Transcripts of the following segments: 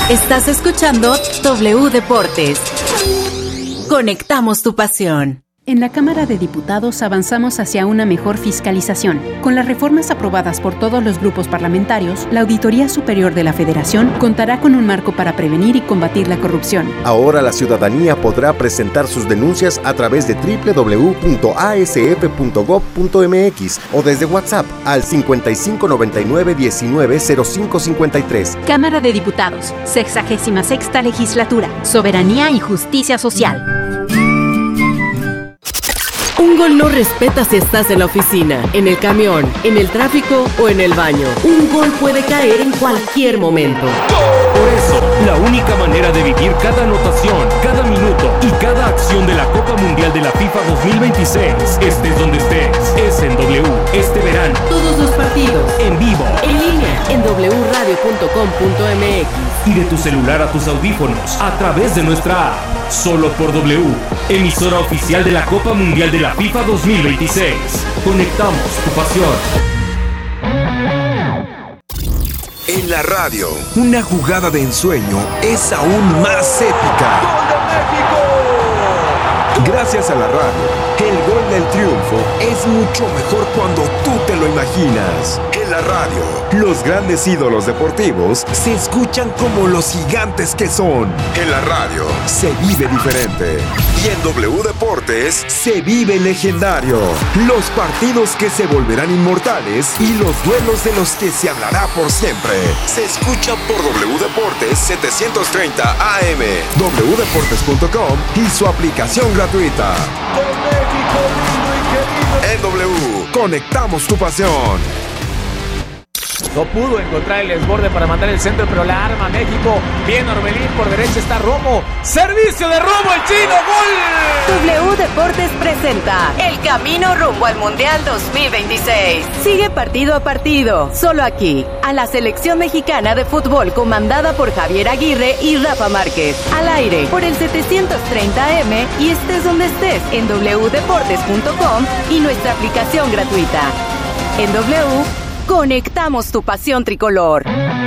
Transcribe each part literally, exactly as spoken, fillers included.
Estás escuchando W Deportes. Conectamos tu pasión. En la Cámara de Diputados avanzamos hacia una mejor fiscalización. Con las reformas aprobadas por todos los grupos parlamentarios, la Auditoría Superior de la Federación contará con un marco para prevenir y combatir la corrupción. Ahora la ciudadanía podrá presentar sus denuncias a través de doble u doble u doble u punto a s f punto gob punto m x o desde WhatsApp al cincuenta y cinco noventa y nueve diecinueve cero cinco cincuenta y tres. Cámara de Diputados, sexagésima sexta Legislatura, Soberanía y Justicia Social. Un gol no respeta si estás en la oficina, en el camión, en el tráfico o en el baño. Un gol puede caer en cualquier momento. Por eso, la única manera de vivir cada anotación, cada minuto y cada acción de la Copa Mundial de la FIFA dos mil veintiséis, estés donde estés, es en W este verano. Todos los partidos, en vivo, en línea, en w radio punto com punto m x y de tu celular a tus audífonos a través de nuestra app. Solo por W, emisora oficial de la Copa Mundial de la FIFA dos mil veintiséis. Conectamos tu pasión. En la radio, una jugada de ensueño es aún más épica. ¡Gol de México! Gracias a la radio, el gol del triunfo es mucho mejor cuando tú te lo imaginas. En la radio, los grandes ídolos deportivos se escuchan como los gigantes que son. En la radio, se vive diferente. Y en W Deportes, se vive legendario. Los partidos que se volverán inmortales y los duelos de los que se hablará por siempre. Se escucha por W Deportes setecientos treinta A M, w deportes punto com y su aplicación gratuita. En W, conectamos tu pasión. No pudo encontrar el desborde para mandar el centro, pero la arma México. Bien Orbelín, por derecha está Romo. Servicio de Romo, el chino, gol. W Deportes presenta el camino rumbo al Mundial dos mil veintiséis. Sigue partido a partido, solo aquí, a la selección mexicana de fútbol comandada por Javier Aguirre y Rafa Márquez. Al aire, por el setecientos treinta A M y estés donde estés en w deportes punto com y nuestra aplicación gratuita. En W, conectamos tu pasión tricolor.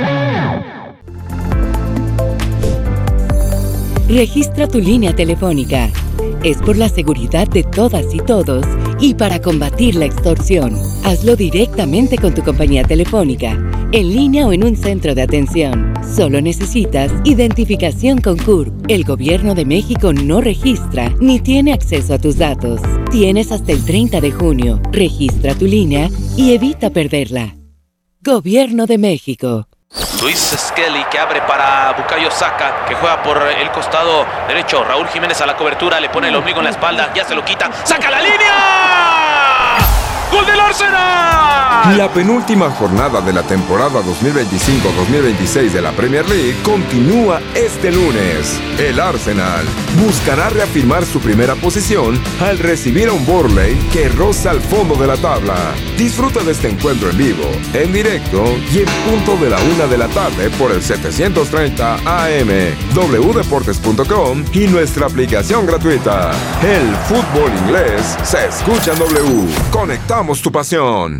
Registra tu línea telefónica. Es por la seguridad de todas y todos y para combatir la extorsión. Hazlo directamente con tu compañía telefónica, en línea o en un centro de atención. Solo necesitas identificación con C U R P. El Gobierno de México no registra ni tiene acceso a tus datos. Tienes hasta el treinta de junio. Registra tu línea y evita perderla. Gobierno de México. Luis Skelly que abre para Bukayo Saka, que juega por el costado derecho. Raúl Jiménez a la cobertura, le pone el ombligo en la espalda, ya se lo quita, ¡saca la línea! ¡Gol del Arsenal! La penúltima jornada de la temporada dos mil veinticinco dos mil veintiséis de la Premier League continúa este lunes. El Arsenal buscará reafirmar su primera posición al recibir a un Burnley que roza al fondo de la tabla. Disfruta de este encuentro en vivo, en directo y en punto de la una de la tarde por el setecientos treinta A M, w deportes punto com y nuestra aplicación gratuita. El fútbol inglés se escucha en W. Conectamos tu pasión.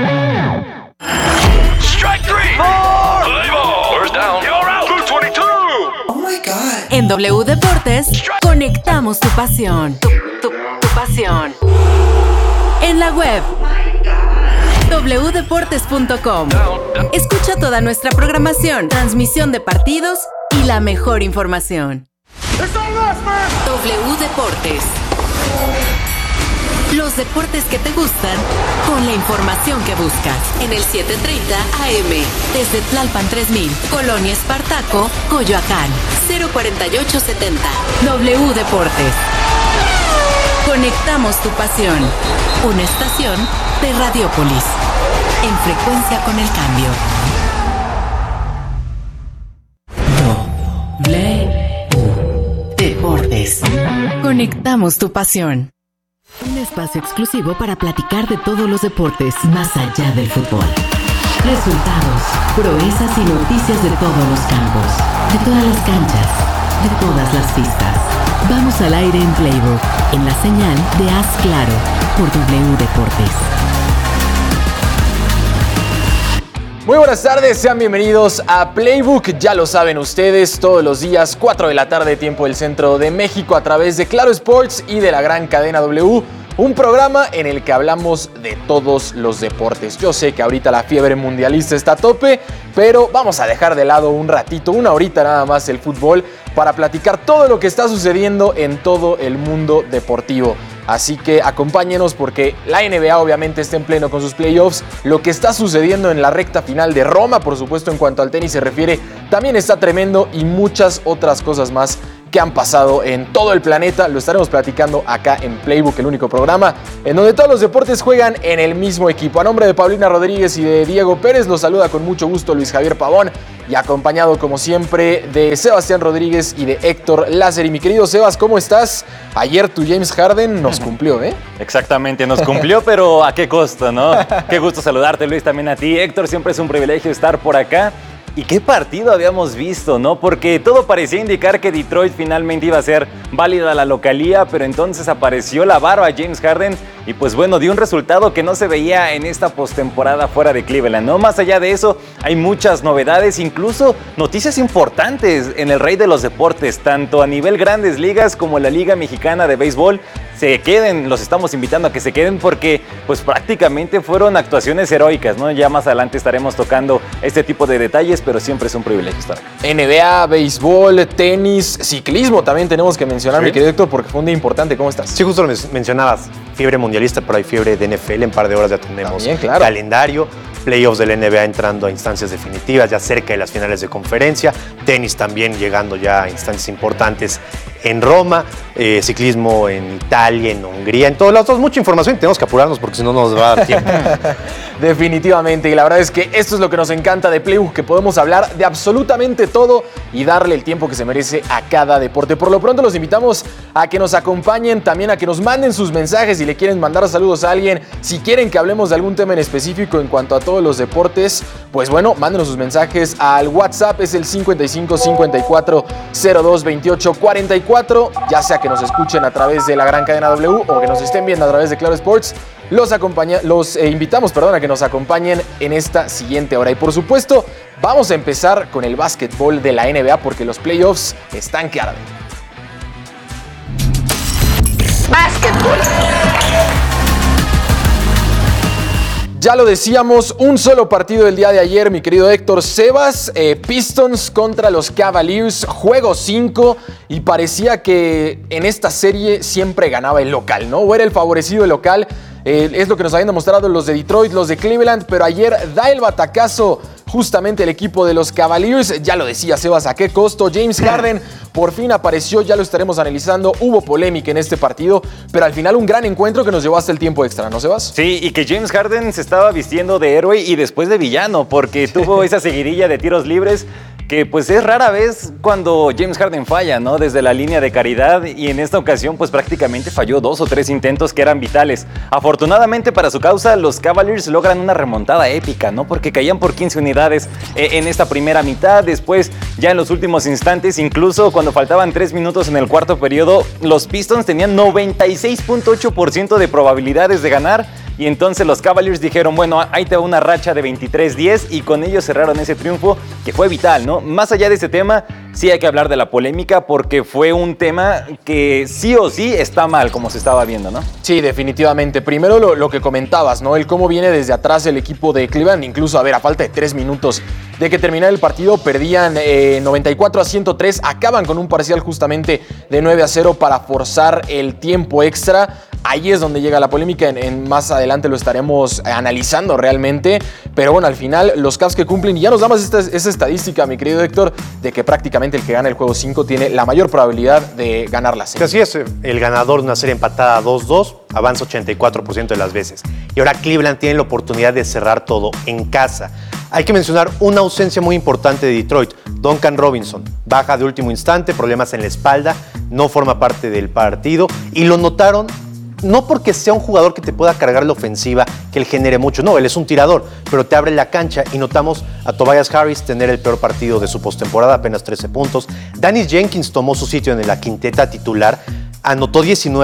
Strike three. Four. Play ball. First down. You're out. Blue veintidós. Oh my God. En W Deportes, conectamos tu pasión. Tu, tu, tu pasión. En la web, w deportes punto com. Escucha toda nuestra programación, transmisión de partidos y la mejor información. W Deportes. Los deportes que te gustan con la información que buscas. En el setecientos treinta A M, desde Tlalpan tres mil, Colonia Espartaco, Coyoacán, cero cuarenta y ocho setenta. W Deportes. Conectamos tu pasión. Una estación de Radiópolis. En frecuencia con el cambio. W Deportes. Conectamos tu pasión. Un espacio exclusivo para platicar de todos los deportes más allá del fútbol. Resultados, proezas y noticias de todos los campos, de todas las canchas, de todas las pistas. Vamos al aire en Playbook, en la señal de Haz Claro, por W Deportes. Muy buenas tardes, sean bienvenidos a Playbook. Ya lo saben ustedes, todos los días, cuatro de la tarde, tiempo del centro de México, a través de Claro Sports y de la gran cadena W. Un programa en el que hablamos de todos los deportes. Yo sé que ahorita la fiebre mundialista está a tope, pero vamos a dejar de lado un ratito, una horita nada más el fútbol, para platicar todo lo que está sucediendo en todo el mundo deportivo. Así que acompáñenos porque la N B A obviamente está en pleno con sus playoffs. Lo que está sucediendo en la recta final de Roma, por supuesto, en cuanto al tenis se refiere, también está tremendo, y muchas otras cosas más que han pasado en todo el planeta. Lo estaremos platicando acá en Playbook, el único programa en donde todos los deportes juegan en el mismo equipo. A nombre de Paulina Rodríguez y de Diego Pérez, los saluda con mucho gusto Luis Javier Pavón, y acompañado como siempre de Sebastián Rodríguez y de Héctor Láser. Y mi querido Sebas, ¿cómo estás? Ayer tu James Harden nos cumplió, ¿eh? Exactamente, nos cumplió, pero ¿a qué costo, no? Qué gusto saludarte, Luis, también a ti. Héctor, siempre es un privilegio estar por acá. ¿Y qué partido habíamos visto, no? Porque todo parecía indicar que Detroit finalmente iba a ser válida la localía, pero entonces apareció la barba James Harden y pues bueno, dio un resultado que no se veía en esta postemporada fuera de Cleveland, ¿no? Más allá de eso, hay muchas novedades, incluso noticias importantes en el rey de los deportes, tanto a nivel grandes ligas como la Liga Mexicana de Béisbol. Se queden, los estamos invitando a que se queden porque pues prácticamente fueron actuaciones heroicas, ¿no? Ya más adelante estaremos tocando este tipo de detalles, pero siempre es un privilegio estar acá. N B A, béisbol, tenis, ciclismo también tenemos que mencionar, ¿sí? Mi querido Héctor, porque fue un día importante. ¿Cómo estás? Sí, justo lo mencionabas, fiebre mundialista, pero hay fiebre de N F L. En un par de horas ya tenemos también, claro, calendario. Playoffs de la N B A entrando a instancias definitivas, ya cerca de las finales de conferencia. Tenis también llegando ya a instancias importantes en Roma. Eh, ciclismo en Italia, en Hungría, en todos lados. Mucha información y tenemos que apurarnos porque si no nos va a dar tiempo. Definitivamente, y la verdad es que esto es lo que nos encanta de Playbook, que podemos hablar de absolutamente todo y darle el tiempo que se merece a cada deporte. Por lo pronto los invitamos a que nos acompañen, también a que nos manden sus mensajes si le quieren mandar saludos a alguien, si quieren que hablemos de algún tema en específico en cuanto a todos los deportes, pues bueno, mándenos sus mensajes al WhatsApp, es el cincuenta y cinco cincuenta y cuatro cero dos veintiocho cuarenta y cuatro, ya sea que nos escuchen a través de la gran cadena W o que nos estén viendo a través de Claro Sports. Los, acompaña, los eh, invitamos perdón, a que nos acompañen en esta siguiente hora. Y por supuesto, vamos a empezar con el básquetbol de la N B A porque los playoffs están que arden. Básquetbol. Ya lo decíamos, un solo partido del día de ayer, mi querido Héctor. Sebas, eh, Pistons contra los Cavaliers, juego cinco, y parecía que en esta serie siempre ganaba el local, ¿no? O era el favorecido el local. Eh, es lo que nos habían demostrado los de Detroit, los de Cleveland, pero ayer da el batacazo justamente el equipo de los Cavaliers. Ya lo decía Sebas, ¿a qué costo? James Harden por fin apareció, ya lo estaremos analizando. Hubo polémica en este partido, pero al final un gran encuentro que nos llevó hasta el tiempo extra, ¿no, Sebas? Sí, y que James Harden se estaba vistiendo de héroe y después de villano, porque tuvo esa seguidilla de tiros libres que pues es rara vez cuando James Harden falla, ¿no? Desde la línea de caridad, y en esta ocasión pues prácticamente falló dos o tres intentos que eran vitales. Afortunadamente para su causa, los Cavaliers logran una remontada épica, ¿no? Porque caían por quince unidades en esta primera mitad. Después, ya en los últimos instantes, incluso cuando faltaban tres minutos en el cuarto periodo, los Pistons tenían noventa y seis punto ocho por ciento de probabilidades de ganar. Y entonces los Cavaliers dijeron, bueno, ahí te va una racha de veintitrés diez, y con ellos cerraron ese triunfo que fue vital, ¿no? Más allá de ese tema, sí hay que hablar de la polémica porque fue un tema que sí o sí está mal, como se estaba viendo, ¿no? Sí, definitivamente. Primero lo, lo que comentabas, ¿no? El cómo viene desde atrás el equipo de Cleveland. Incluso, a ver, a falta de tres minutos de que terminara el partido, perdían eh, noventa y cuatro a ciento tres. Acaban con un parcial justamente de nueve a cero para forzar el tiempo extra. Ahí es donde llega la polémica, en, en más adelante lo estaremos analizando realmente, pero bueno, al final los Cavs que cumplen, y ya nos damos esta, esa estadística, mi querido Héctor, de que prácticamente el que gana el juego cinco tiene la mayor probabilidad de ganar la serie. Así es, el ganador de una serie empatada dos dos avanza ochenta y cuatro por ciento de las veces, y ahora Cleveland tiene la oportunidad de cerrar todo en casa. Hay que mencionar una ausencia muy importante de Detroit, Duncan Robinson, baja de último instante, problemas en la espalda, no forma parte del partido, y lo notaron no porque sea un jugador que te pueda cargar la ofensiva, que él genere mucho, no, él es un tirador, pero te abre la cancha, y notamos a Tobias Harris tener el peor partido de su postemporada, apenas trece puntos. Danny Jenkins tomó su sitio en la quinteta titular, anotó diecinueve,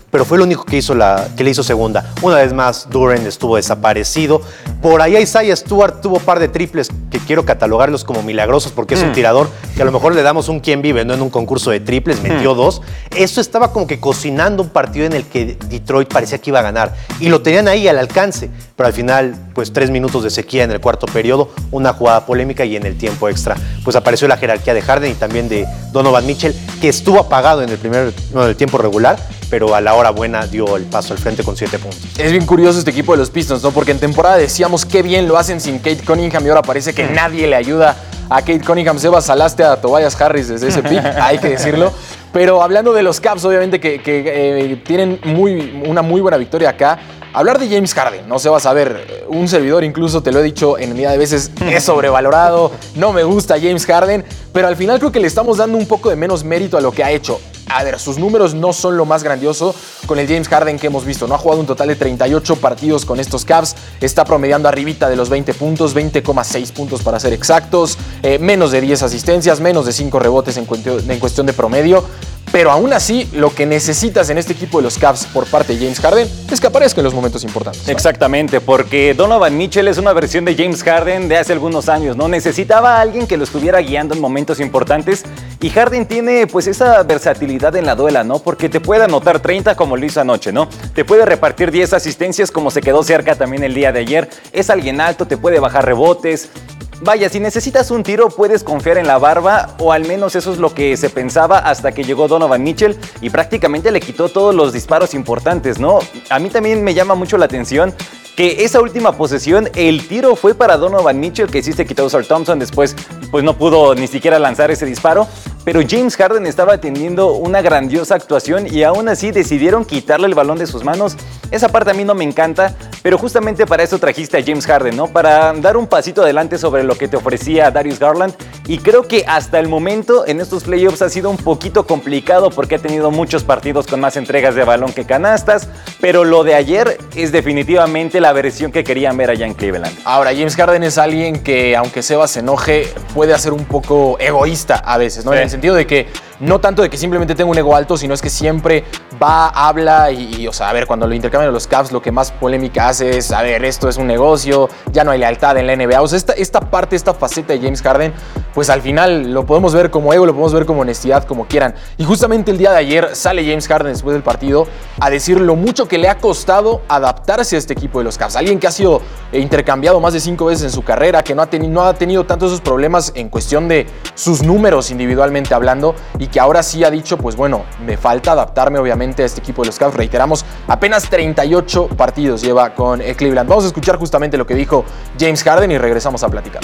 pero fue el único que, hizo la, que le hizo segunda. Una vez más, Duren estuvo desaparecido. Por ahí Isaiah Stewart tuvo un par de triples que quiero catalogarlos como milagrosos porque es mm. un tirador que a lo mejor le damos un quién vive, no en un concurso de triples, metió mm. dos. Eso estaba como que cocinando un partido en el que Detroit parecía que iba a ganar y lo tenían ahí al alcance, pero al final, pues tres minutos de sequía en el cuarto periodo, una jugada polémica y en el tiempo extra, pues apareció la jerarquía de Harden y también de Donovan Mitchell, que estuvo apagado en el primer, no, en el tiempo regular, pero a la hora buena dio el paso al frente con siete puntos. Es bien curioso este equipo de los Pistons, ¿no? Porque en temporada decíamos qué bien lo hacen sin Cade Cunningham y ahora parece que nadie le ayuda a Cade Cunningham. Sebas, salaste a Tobias Harris desde ese pick, hay que decirlo. Pero hablando de los Cavs, obviamente que, que eh, tienen muy, una muy buena victoria acá. Hablar de James Harden, no se va a saber, un servidor incluso, te lo he dicho en unidad de veces, es sobrevalorado, no me gusta James Harden, pero al final creo que le estamos dando un poco de menos mérito a lo que ha hecho. A ver, sus números no son lo más grandioso con el James Harden que hemos visto, ¿no? Ha jugado un total de treinta y ocho partidos con estos Cavs, está promediando arribita de los veinte puntos, veinte coma seis puntos para ser exactos, eh, menos de diez asistencias, menos de cinco rebotes en, cu- en cuestión de promedio. Pero aún así, lo que necesitas en este equipo de los Cavs por parte de James Harden es que aparezca en los momentos importantes, ¿no? Exactamente, porque Donovan Mitchell es una versión de James Harden de hace algunos años, ¿no? Necesitaba a alguien que lo estuviera guiando en momentos importantes y Harden tiene pues esa versatilidad en la duela, ¿no? Porque te puede anotar treinta como lo hizo anoche, ¿no? Te puede repartir diez asistencias como se quedó cerca también el día de ayer. Es alguien alto, te puede bajar rebotes. Vaya, si necesitas un tiro puedes confiar en la barba, o al menos eso es lo que se pensaba hasta que llegó Donovan Mitchell y prácticamente le quitó todos los disparos importantes, ¿no? A mí también me llama mucho la atención que esa última posesión, el tiro fue para Donovan Mitchell, que sí se quitó a Ausar Thompson, después pues no pudo ni siquiera lanzar ese disparo, pero James Harden estaba teniendo una grandiosa actuación y aún así decidieron quitarle el balón de sus manos. Esa parte a mí no me encanta, pero justamente para eso trajiste a James Harden, ¿no? Para dar un pasito adelante sobre lo que te ofrecía Darius Garland, y creo que hasta el momento en estos playoffs ha sido un poquito complicado porque ha tenido muchos partidos con más entregas de balón que canastas, pero lo de ayer es definitivamente la versión que querían ver allá en Cleveland. Ahora, James Harden es alguien que, aunque Sebas se enoje, puede hacer un poco egoísta a veces, ¿no? Sí. En el sentido de que no tanto de que simplemente tenga un ego alto, sino es que siempre va, habla y, y o sea, a ver, cuando lo intercambian los Cavs, lo que más polémica hace es, a ver, esto es un negocio, ya no hay lealtad en la N B A. O sea, esta, esta parte, esta faceta de James Harden, pues al final lo podemos ver como ego, lo podemos ver como honestidad, como quieran. Y justamente el día de ayer sale James Harden después del partido a decir lo mucho que le ha costado adaptarse a este equipo de los Cavs. Alguien que ha sido intercambiado más de cinco veces en su carrera, que no ha, teni- no ha tenido tantos esos problemas en cuestión de sus números individualmente hablando, y que ahora sí ha dicho, pues bueno, me falta adaptarme obviamente a este equipo de los Cavs. Reiteramos, apenas treinta y ocho partidos lleva con Cleveland. Vamos a escuchar justamente lo que dijo James Harden y regresamos a platicar.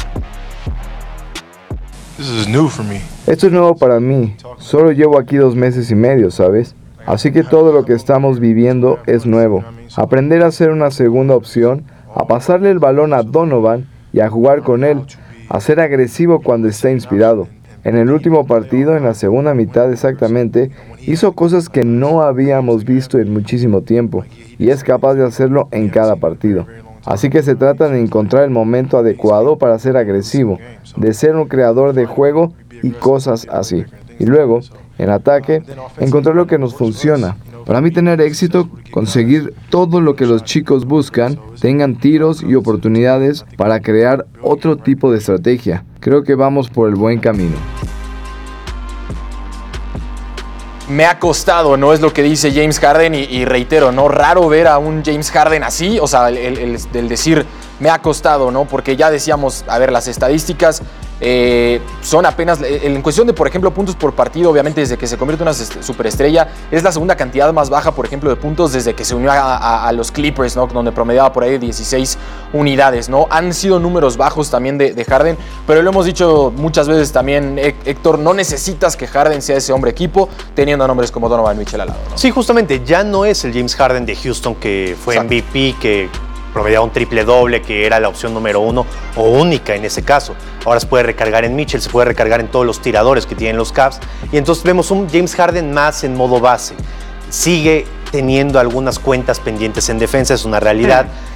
Esto es nuevo para mí. Solo llevo aquí dos meses y medio, ¿sabes? Así que todo lo que estamos viviendo es nuevo. Aprender a ser una segunda opción, a pasarle el balón a Donovan y a jugar con él, a ser agresivo cuando está inspirado. En el último partido, en la segunda mitad exactamente, hizo cosas que no habíamos visto en muchísimo tiempo, y es capaz de hacerlo en cada partido. Así que se trata de encontrar el momento adecuado para ser agresivo, de ser un creador de juego y cosas así. Y luego, en ataque, encontrar lo que nos funciona. Para mí tener éxito, conseguir todo lo que los chicos buscan, tengan tiros y oportunidades para crear otro tipo de estrategia. Creo que vamos por el buen camino. Me ha costado, ¿no? Es lo que dice James Harden y, y reitero, ¿no? Raro ver a un James Harden así, o sea, el, el, el decir me ha costado, ¿no? Porque ya decíamos, a ver, las estadísticas eh, son apenas, en cuestión de, por ejemplo, puntos por partido, obviamente desde que se convierte en una superestrella, es la segunda cantidad más baja, por ejemplo, de puntos desde que se unió a, a, a los Clippers, ¿no? Donde promediaba por ahí dieciséis unidades, ¿no? Han sido números bajos también de, de Harden, pero lo hemos dicho muchas veces también, Héctor, no necesitas que Harden sea ese hombre equipo, teniendo nombres como Donovan Mitchell al lado, ¿no? Sí, justamente, ya no es el James Harden de Houston que fue Exacto. M V P, que promediaba un triple doble, que era la opción número uno o única en ese caso. Ahora se puede recargar en Mitchell, se puede recargar en todos los tiradores que tienen los Cavs, y entonces vemos un James Harden más en modo base. Sigue teniendo algunas cuentas pendientes en defensa, es una realidad. Mm.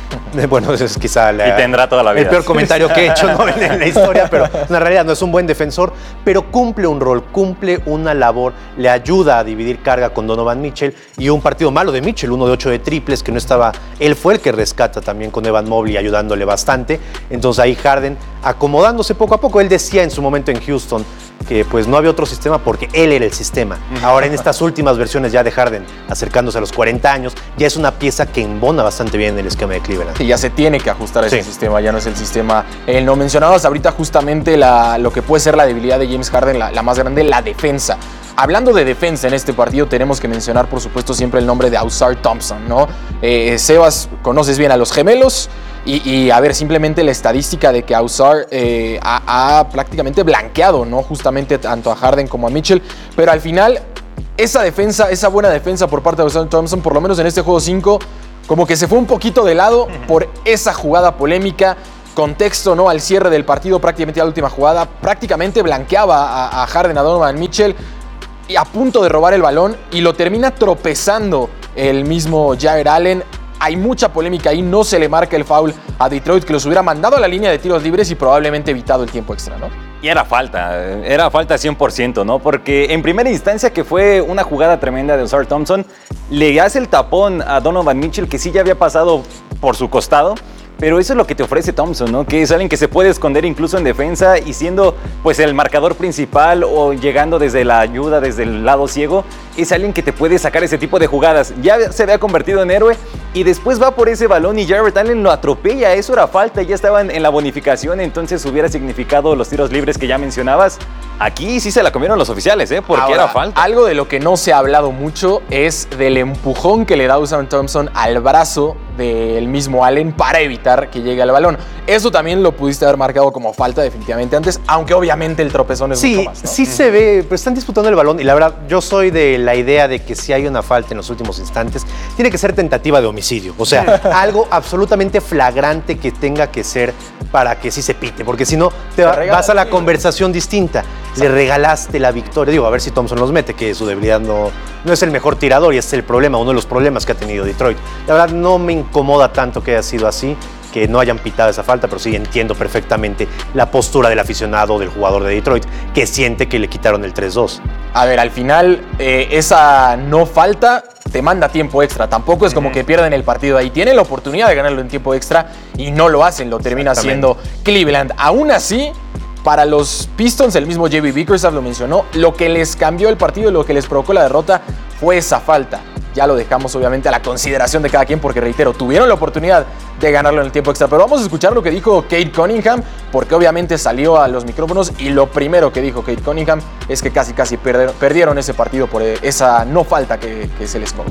Bueno, eso es quizá la, y tendrá toda la vida. el peor comentario que he hecho, ¿no? en, en la historia, pero en realidad no es un buen defensor, pero cumple un rol, cumple una labor, le ayuda a dividir carga con Donovan Mitchell y un partido malo de Mitchell, uno de ocho de triples, que no estaba, él fue el que rescata también con Evan Mobley ayudándole bastante, entonces ahí Harden acomodándose poco a poco, él decía en su momento en Houston que pues no había otro sistema porque él era el sistema. Ahora en estas últimas versiones ya de Harden, acercándose a los cuarenta años, ya es una pieza que embona bastante bien en el esquema de Cleveland. Sí, ya se tiene que ajustar a ese Sí. sistema, ya no es el sistema. Eh, no mencionabas ahorita justamente la, lo que puede ser la debilidad de James Harden, la, la más grande, la defensa. Hablando de defensa en este partido, tenemos que mencionar, por supuesto, siempre el nombre de Ausar Thompson, ¿no? Eh, Sebas, conoces bien a los gemelos y, y a ver, simplemente la estadística de que Ausar eh, ha, ha prácticamente blanqueado, ¿no? Justamente tanto a Harden como a Mitchell, pero al final, esa defensa, esa buena defensa por parte de Ausar Thompson, por lo menos en este juego cinco, como que se fue un poquito de lado por esa jugada polémica. Contexto, ¿no? Al cierre del partido, prácticamente a la última jugada, prácticamente blanqueaba a, a Harden, a Donovan Mitchell, y a punto de robar el balón, y lo termina tropezando el mismo Jared Allen. Hay mucha polémica ahí, no se le marca el foul a Detroit, que los hubiera mandado a la línea de tiros libres y probablemente evitado el tiempo extra, ¿no? Y era falta, era falta cien por ciento, ¿no? Porque en primera instancia, que fue una jugada tremenda de Ausar Thompson, le hace el tapón a Donovan Mitchell, que sí ya había pasado por su costado. Pero eso es lo que te ofrece Thompson, ¿no? Que es alguien que se puede esconder incluso en defensa y siendo pues el marcador principal o llegando desde la ayuda, desde el lado ciego, es alguien que te puede sacar ese tipo de jugadas. Ya se había convertido en héroe y después va por ese balón y Jared Allen lo atropella. Eso era falta, ya estaban en la bonificación, entonces hubiera significado los tiros libres que ya mencionabas. Aquí sí se la comieron los oficiales, ¿eh? Porque Ahora, era falta. Algo de lo que no se ha hablado mucho es del empujón que le da Ausar Thompson al brazo del mismo Allen para evitar que llegue al balón. Eso también lo pudiste haber marcado como falta definitivamente antes, aunque obviamente el tropezón es Sí, mucho más, ¿no? sí se ve, pero están disputando el balón y la verdad, yo soy de la idea de que si hay una falta en los últimos instantes, tiene que ser tentativa de homicidio. O sea, algo absolutamente flagrante que tenga que ser para que sí se pite, porque si no, te va- regala, vas a la sí. conversación distinta. Le regalaste la victoria. Digo, a ver si Thompson los mete, que su debilidad no, no es el mejor tirador y ese es el problema, uno de los problemas que ha tenido Detroit. La verdad, no me incomoda tanto que haya sido así, que no hayan pitado esa falta, pero sí entiendo perfectamente la postura del aficionado, del jugador de Detroit, que siente que le quitaron el tres dos. A ver, al final, eh, esa no falta te manda tiempo extra. Tampoco es como que pierden el partido ahí. Tienen la oportunidad de ganarlo en tiempo extra y no lo hacen. Lo termina haciendo Cleveland. Aún así, para los Pistons, el mismo J B Bickerstaff lo mencionó, lo que les cambió el partido, lo que les provocó la derrota fue esa falta. Ya lo dejamos obviamente a la consideración de cada quien porque, reitero, tuvieron la oportunidad de ganarlo en el tiempo extra. Pero vamos a escuchar lo que dijo Cade Cunningham, porque obviamente salió a los micrófonos y lo primero que dijo Cade Cunningham es que casi casi perder, perdieron ese partido por esa no falta que, que se les cobra.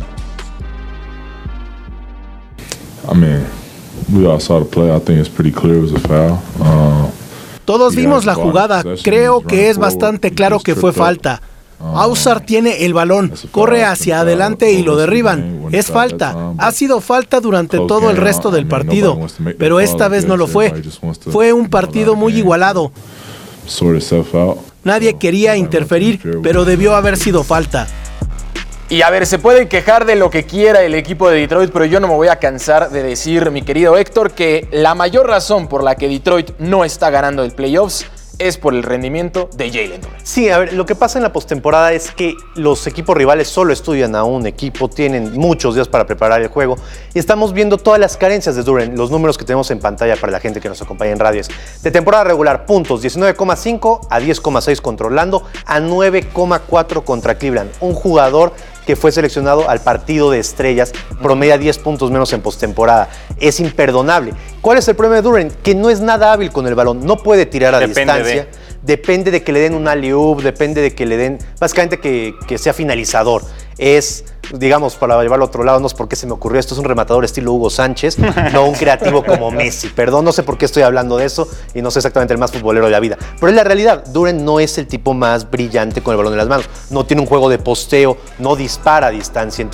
I mean, we all saw the play. I think it's pretty clear it was a foul. Uh, Todos vimos la jugada, creo que es bastante claro que fue falta. Ausar tiene el balón, corre hacia adelante y lo derriban. Es falta, ha sido falta durante todo el resto del partido, pero esta vez no lo fue. Fue un partido muy igualado. Nadie quería interferir, pero debió haber sido falta. Y a ver, se puede quejar de lo que quiera el equipo de Detroit, pero yo no me voy a cansar de decir, mi querido Héctor, que la mayor razón por la que Detroit no está ganando el playoffs es por el rendimiento de Jalen Duren. Sí, a ver, lo que pasa en la postemporada es que los equipos rivales solo estudian a un equipo, tienen muchos días para preparar el juego y estamos viendo todas las carencias de Duren. Los números que tenemos en pantalla para la gente que nos acompaña en radio es de temporada regular, puntos diecinueve coma cinco a diez coma seis contra Orlando, a nueve coma cuatro contra Cleveland. Un jugador que fue seleccionado al partido de estrellas, promedia diez puntos menos en postemporada. Es imperdonable. ¿Cuál es el problema de Duren? Que no es nada hábil con el balón, no puede tirar a Depende distancia. de... Depende de que le den un alley-oop, depende de que le den, básicamente que, que sea finalizador. Es, digamos, para llevarlo a otro lado, no sé por qué se me ocurrió esto, es un rematador estilo Hugo Sánchez, no un creativo como Messi. Perdón, no sé por qué estoy hablando de eso y no soy exactamente el más futbolero de la vida. Pero es la realidad, Duren no es el tipo más brillante con el balón en las manos. No tiene un juego de posteo, no dispara a distancia. Entonces,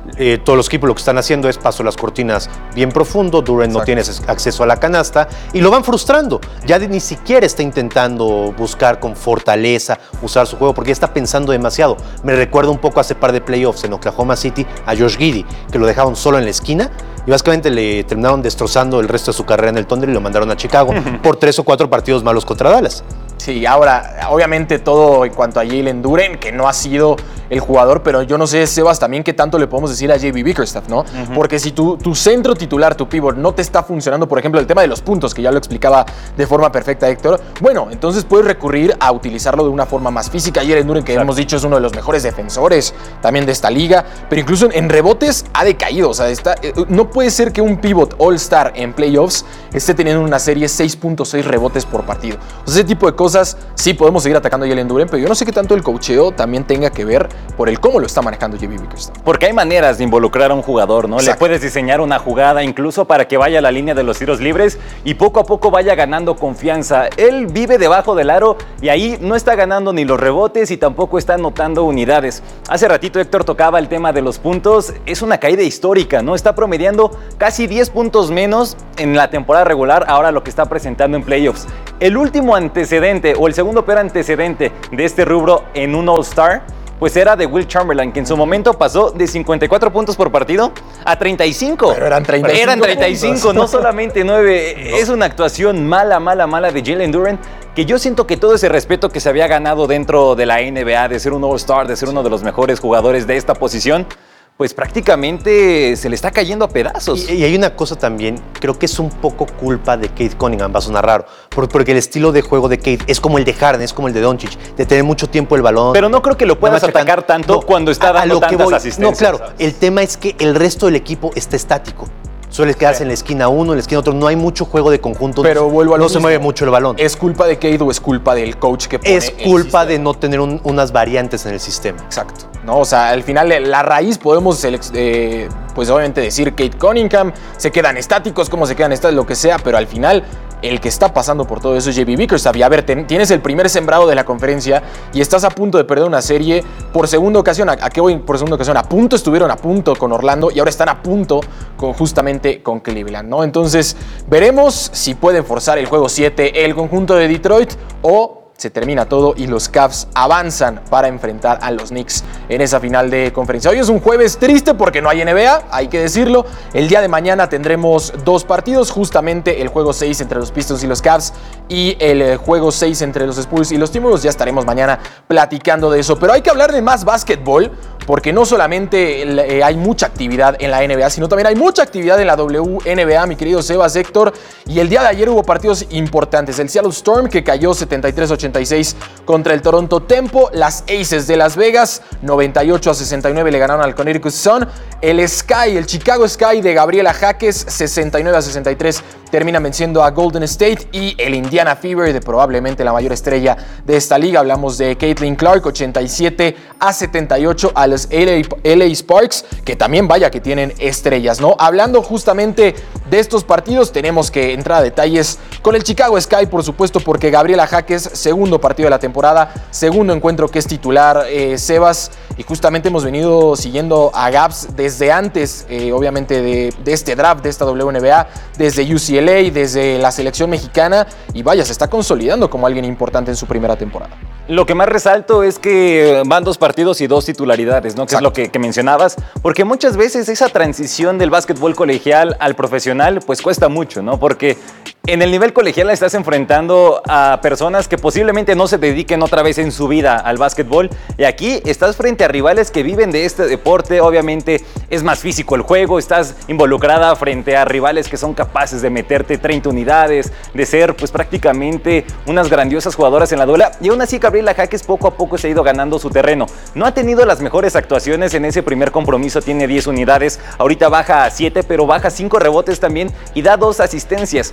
Eh, todos los equipos lo que están haciendo es paso las cortinas bien profundo, Duren no tiene acceso a la canasta y lo van frustrando. Ya de, ni siquiera está intentando buscar con fortaleza usar su juego porque ya está pensando demasiado. Me recuerda un poco hace par de playoffs en Oklahoma City a Josh Giddey, que lo dejaron solo en la esquina y básicamente le terminaron destrozando el resto de su carrera en el Thunder y lo mandaron a Chicago por tres o cuatro partidos malos contra Dallas. Sí, ahora, obviamente todo en cuanto a Jalen Duren, que no ha sido el jugador, pero yo no sé, Sebas, también qué tanto le podemos decir a J B Bickerstaff, ¿no? Uh-huh. Porque si tu, tu centro titular, tu pivot, no te está funcionando, por ejemplo, el tema de los puntos, que ya lo explicaba de forma perfecta Héctor, bueno, entonces puedes recurrir a utilizarlo de una forma más física. Jalen Duren, que claro. hemos dicho es uno de los mejores defensores también de esta liga, pero incluso en, en rebotes ha decaído, o sea, está, eh, no puede ser que un pivot all-star en playoffs esté teniendo una serie seis punto seis rebotes por partido. O sea, ese tipo de cosas sí podemos seguir atacando a Jalen Duren, pero yo no sé qué tanto el coacheo también tenga que ver por el cómo lo está manejando J B Bickerstaff. Porque hay maneras de involucrar a un jugador, ¿no? Exacto. Le puedes diseñar una jugada incluso para que vaya a la línea de los tiros libres y poco a poco vaya ganando confianza. Él vive debajo del aro y ahí no está ganando ni los rebotes y tampoco está anotando unidades. Hace ratito Héctor tocaba el tema de los puntos. Es una caída histórica, ¿no? Está promediando casi diez puntos menos en la temporada regular, ahora lo que está presentando en playoffs. El último antecedente o el segundo peor antecedente de este rubro en un All-Star, pues era de Will Chamberlain, que en su momento pasó de cincuenta y cuatro puntos por partido a treinta y cinco. Pero eran treinta y cinco. Eran treinta y cinco, no solamente nueve. No. Es una actuación mala, mala, mala de Jalen Duren, que yo siento que todo ese respeto que se había ganado dentro de la N B A, de ser un All-Star, de ser uno de los mejores jugadores de esta posición, pues prácticamente se le está cayendo a pedazos. Y, y hay una cosa también, creo que es un poco culpa de Cade Cunningham, va a sonar raro, porque el estilo de juego de Cade es como el de Harden, es como el de Doncic, de tener mucho tiempo el balón. Pero no creo que lo puedas atacar tanto no, cuando está dando a lo tantas que voy, asistencias. No, claro, ¿sabes? El tema es que el resto del equipo está estático. Suele quedarse sí. en la esquina uno, en la esquina otro. No hay mucho juego de conjunto. Pero no, vuelvo al No mismo. se mueve mucho el balón. ¿Es culpa de Cade o es culpa del coach que pone Es culpa de no tener un, unas variantes en el sistema. Exacto. No, o sea, al final la raíz podemos, eh, pues obviamente decir Cade Cunningham, se quedan estáticos, como se quedan estáticos, lo que sea, pero al final el que está pasando por todo eso es J B Bickerstaff. Y a ver, ten, tienes el primer sembrado de la conferencia y estás a punto de perder una serie por segunda ocasión. ¿A, a qué voy por segunda ocasión? A punto estuvieron a punto con Orlando y ahora están a punto con, justamente con Cleveland, ¿no? Entonces, veremos si pueden forzar el juego siete el conjunto de Detroit o se termina todo y los Cavs avanzan para enfrentar a los Knicks en esa final de conferencia. Hoy es un jueves triste porque no hay N B A, hay que decirlo. El día de mañana tendremos dos partidos, justamente el juego seis entre los Pistons y los Cavs y el juego seis entre los Spurs y los Timberwolves. Ya estaremos mañana platicando de eso, pero hay que hablar de más básquetbol porque no solamente hay mucha actividad en la N B A, sino también hay mucha actividad en la W N B A, mi querido Sebas, Héctor. Y el día de ayer hubo partidos importantes. El Seattle Storm, que cayó setenta y tres a ochenta y seis contra el Toronto Tempo. Las Aces de Las Vegas, noventa y ocho a sesenta y nueve le ganaron al Connecticut Sun. El Sky, el Chicago Sky de Gabriela Jaques, sesenta y nueve a sesenta y tres termina venciendo a Golden State. Y el Indiana Fever, de probablemente la mayor estrella de esta liga, hablamos de Caitlin Clark, ochenta y siete a setenta y ocho a los L A Sparks, que también vaya que tienen estrellas, ¿no? Hablando justamente de estos partidos, tenemos que entrar a detalles con el Chicago Sky, por supuesto, porque Gabriela Jaques, segundo partido de la temporada, segundo encuentro que es titular, eh, Sebas, y justamente hemos venido siguiendo a Gabs desde antes, eh, obviamente, de, de este draft, de esta W N B A, desde U C L A, desde la selección mexicana, y vaya, se está consolidando como alguien importante en su primera temporada. Lo que más resalto es que van dos partidos y dos titularidades, ¿no? Que Exacto. es lo que, que mencionabas, porque muchas veces esa transición del básquetbol colegial al profesional pues cuesta mucho, ¿no? Porque en el nivel colegial estás enfrentando a personas que posiblemente no se dediquen otra vez en su vida al básquetbol, y aquí estás frente a rivales que viven de este deporte. Obviamente es más físico el juego, estás involucrada frente a rivales que son capaces de meterte treinta unidades, de ser pues prácticamente unas grandiosas jugadoras en la duela, y aún así Gabriela Jaques poco a poco se ha ido ganando su terreno. No ha tenido las mejores actuaciones en ese primer compromiso, tiene diez unidades, ahorita baja a siete, pero baja cinco rebotes también y da dos asistencias. Incluso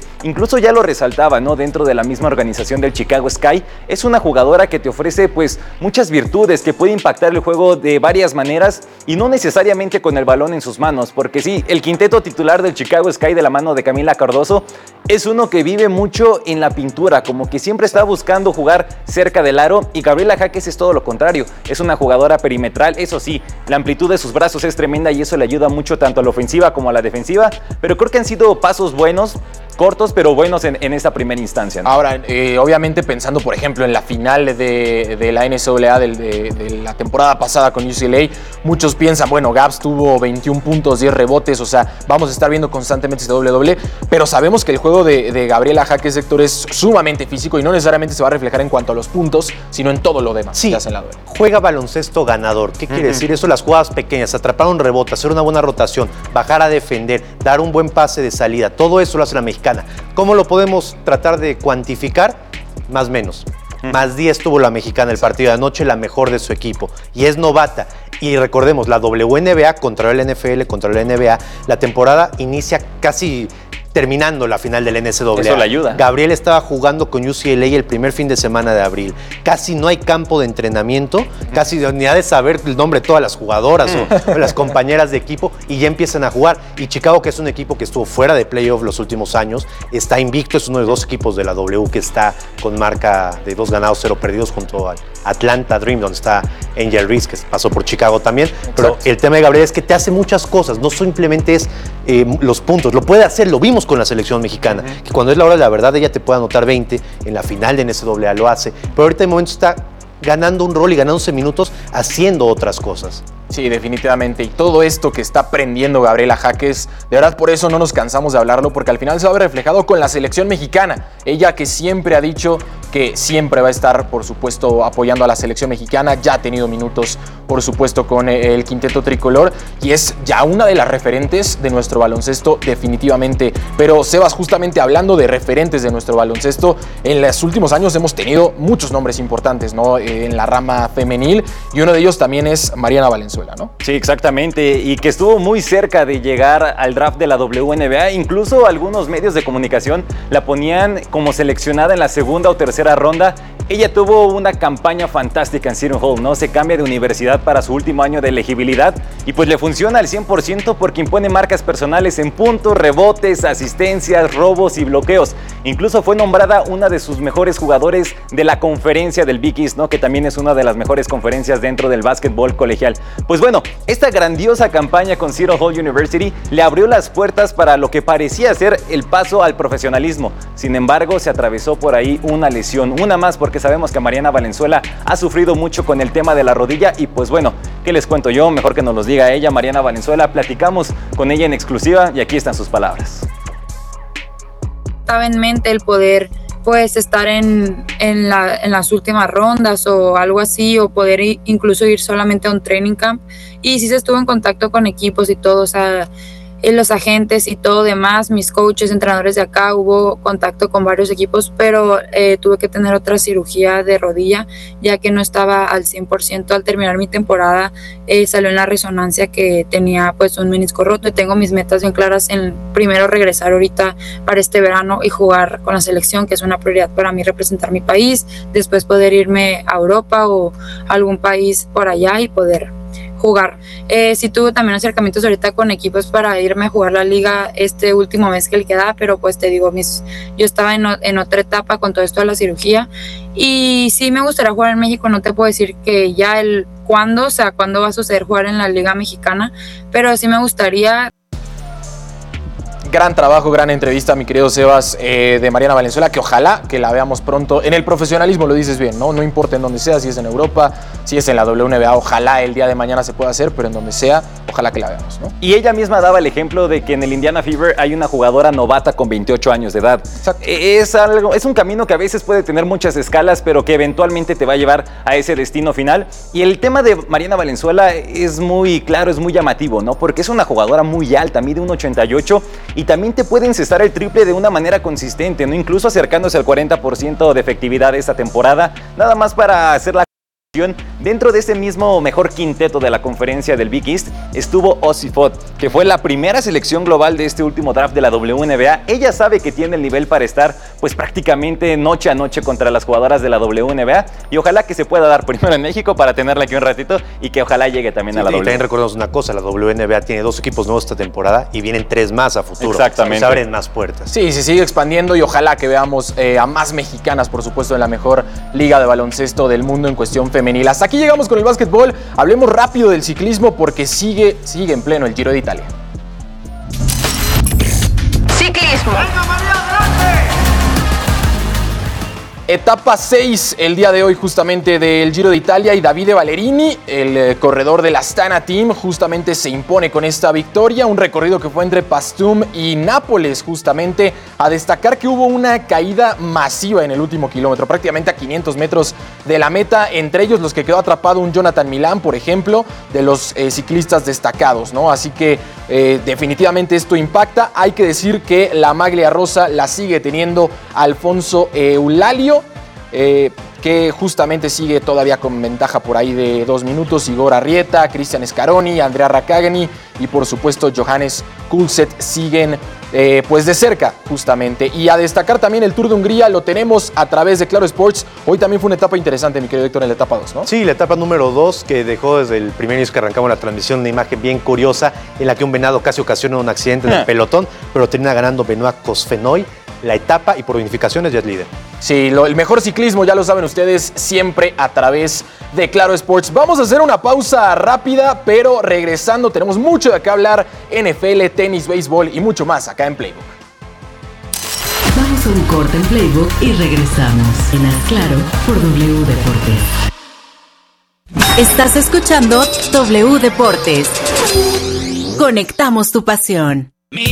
incluso ya lo resaltaba, ¿no? Dentro de la misma organización del Chicago Sky, es una jugadora que te ofrece pues muchas virtudes, que puede impactar el juego de varias maneras y no necesariamente con el balón en sus manos, porque sí, el quinteto titular del Chicago Sky de la mano de Camila Cardoso es uno que vive mucho en la pintura, como que siempre está buscando jugar cerca del aro, y Gabriela Jaques es todo lo contrario, es una jugadora perimetral, eso sí, la amplitud de sus brazos es tremenda y eso le ayuda mucho tanto a la ofensiva como a la defensiva, pero creo que han sido pasos buenos, cortos pero buenos en, en esta primera instancia, ¿no? Ahora, eh, obviamente pensando por ejemplo en la final de, de la N C A A de, de, de la temporada pasada con U C L A, muchos piensan, bueno, Gabs tuvo veintiún puntos, diez rebotes, o sea, vamos a estar viendo constantemente este doble doble, pero sabemos que el juego de, de Gabriela Jaques, Héctor, es sumamente físico y no necesariamente se va a reflejar en cuanto a los puntos, sino en todo lo demás. Sí, que hace en la duela. Juega baloncesto ganador. ¿Qué quiere uh-huh. decir eso? Las jugadas pequeñas, atrapar un rebote, hacer una buena rotación, bajar a defender, dar un buen pase de salida, todo eso lo hace la mexicana. ¿Cómo lo podemos tratar de cuantificar? Más o menos. Uh-huh. Más diez tuvo la mexicana el partido de anoche, la mejor de su equipo. Y es novata. Y recordemos, la W N B A contra el N F L, contra el N B A, la temporada inicia casi terminando la final del N C A A. Eso le ayuda. Gabriel estaba jugando con U C L A el primer fin de semana de abril. Casi no hay campo de entrenamiento, casi ni ha de saber el nombre de todas las jugadoras o, o las compañeras de equipo, y ya empiezan a jugar. Y Chicago, que es un equipo que estuvo fuera de playoff los últimos años, está invicto, es uno de dos equipos de la W que está con marca de dos ganados, cero perdidos, junto al Atlanta Dream, donde está Angel Reese, que pasó por Chicago también. Exacto. Pero el tema de Gabriel es que te hace muchas cosas, no simplemente es eh, los puntos, lo puede hacer, lo vimos con la selección mexicana, uh-huh. que cuando es la hora de la verdad ella te puede anotar veinte, en la final de N C A A lo hace, pero ahorita de momento está ganando un rol y ganándose minutos haciendo otras cosas. Sí, definitivamente. Y todo esto que está aprendiendo Gabriela Jaques, de verdad por eso no nos cansamos de hablarlo, porque al final se va a ver reflejado con la selección mexicana. Ella que siempre ha dicho que siempre va a estar, por supuesto, apoyando a la selección mexicana. Ya ha tenido minutos, por supuesto, con el quinteto tricolor y es ya una de las referentes de nuestro baloncesto, definitivamente. Pero, Sebas, justamente hablando de referentes de nuestro baloncesto, en los últimos años hemos tenido muchos nombres importantes, ¿no? En la rama femenil, y uno de ellos también es Mariana Valenzuela, ¿no? Sí, exactamente, y que estuvo muy cerca de llegar al draft de la W N B A. Incluso algunos medios de comunicación la ponían como seleccionada en la segunda o tercera ronda. Ella tuvo una campaña fantástica en Seton Hall, ¿no? Se cambia de universidad para su último año de elegibilidad y pues le funciona al cien por ciento porque impone marcas personales en puntos, rebotes, asistencias, robos y bloqueos. Incluso fue nombrada una de sus mejores jugadores de la conferencia del Big East, ¿no? Que también es una de las mejores conferencias dentro del básquetbol colegial. Pues bueno, esta grandiosa campaña con Seton Hall University le abrió las puertas para lo que parecía ser el paso al profesionalismo. Sin embargo, se atravesó por ahí una lesión, una más porque sabemos que Mariana Valenzuela ha sufrido mucho con el tema de la rodilla y pues bueno, ¿qué les cuento yo? Mejor que nos los diga ella, Mariana Valenzuela. Platicamos con ella en exclusiva y aquí están sus palabras. Estaba en mente el poder pues estar en, en, la, en las últimas rondas o algo así, o poder ir, incluso ir solamente a un training camp, y sí se estuvo en contacto con equipos y todo, o sea, los agentes y todo demás, mis coaches, entrenadores de acá, hubo contacto con varios equipos, pero eh, tuve que tener otra cirugía de rodilla, ya que no estaba al cien por ciento. Al terminar mi temporada, eh, salió en la resonancia que tenía pues un menisco roto, y tengo mis metas bien claras en primero regresar ahorita para este verano y jugar con la selección, que es una prioridad para mí, representar mi país, después poder irme a Europa o a algún país por allá y poder jugar. Eh, sí tuve también acercamientos ahorita con equipos para irme a jugar la liga este último mes que le queda, pero pues te digo, mis, yo estaba en, en otra etapa con todo esto de la cirugía, y sí me gustaría jugar en México. No te puedo decir que ya el cuándo, o sea, cuándo va a suceder jugar en la liga mexicana, pero sí me gustaría. Gran trabajo, gran entrevista, mi querido Sebas, eh, de Mariana Valenzuela, que ojalá que la veamos pronto en el profesionalismo. Lo dices bien, ¿no? No importa en donde sea, si es en Europa, si es en la W N B A, ojalá el día de mañana se pueda hacer, pero en donde sea, ojalá que la veamos, ¿no? Y ella misma daba el ejemplo de que en el Indiana Fever hay una jugadora novata con veintiocho años de edad. Exacto. Es, algo, es un camino que a veces puede tener muchas escalas, pero que eventualmente te va a llevar a ese destino final. Y el tema de Mariana Valenzuela es muy claro, es muy llamativo, ¿no? Porque es una jugadora muy alta, mide uno ochenta y ocho, y también te puede encestar el triple de una manera consistente, ¿no? Incluso acercándose al cuarenta por ciento de efectividad esta temporada, nada más para hacer la. Dentro de ese mismo mejor quinteto de la conferencia del Big East estuvo Ossie Fod, que fue la primera selección global de este último draft de la W N B A. Ella sabe que tiene el nivel para estar pues prácticamente noche a noche contra las jugadoras de la W N B A y ojalá que se pueda dar primero en México para tenerla aquí un ratito y que ojalá llegue también sí, a la y W N B A. También recordemos una cosa, la W N B A tiene dos equipos nuevos esta temporada y vienen tres más a futuro. Exactamente. Se abren más puertas. Sí, se sigue expandiendo y ojalá que veamos eh, a más mexicanas, por supuesto, en la mejor liga de baloncesto del mundo en cuestión femenil. Hasta aquí llegamos con el básquetbol. Hablemos rápido del ciclismo porque sigue, sigue en pleno el Giro de Italia. Ciclismo. Etapa seis el día de hoy justamente del Giro de Italia y Davide Ballerini, el eh, corredor del Astana Team, justamente se impone con esta victoria. Un recorrido que fue entre Paestum y Nápoles justamente. A destacar que hubo una caída masiva en el último kilómetro, prácticamente a quinientos metros de la meta. Entre ellos los que quedó atrapado un Jonathan Milán, por ejemplo, de los eh, ciclistas destacados, ¿no? Así que eh, definitivamente esto impacta. Hay que decir que la maglia rosa la sigue teniendo Alfonso Eulalio. Eh, que justamente sigue todavía con ventaja por ahí de dos minutos. Igor Arrieta, Cristian Scaroni, Andrea Raccagni y por supuesto Johannes Kulset siguen eh, pues de cerca justamente. Y a destacar también el Tour de Hungría, lo tenemos a través de Claro Sports. Hoy también fue una etapa interesante, mi querido Héctor, en la etapa dos, ¿no? Sí, la etapa número dos que dejó desde el primer inicio que arrancamos la transmisión una imagen bien curiosa en la que un venado casi ocasiona un accidente en el pelotón, pero termina ganando Benoît Cosfenoy la etapa y por unificaciones ya es líder. Sí, lo, el mejor ciclismo, ya lo saben ustedes, siempre a través de Claro Sports. Vamos a hacer una pausa rápida, pero regresando tenemos mucho de qué hablar, N F L, tenis, béisbol y mucho más acá en Playbook. Vamos a un corte en Playbook y regresamos en Haz Claro por W Deportes. Estás escuchando W Deportes. Conectamos tu pasión.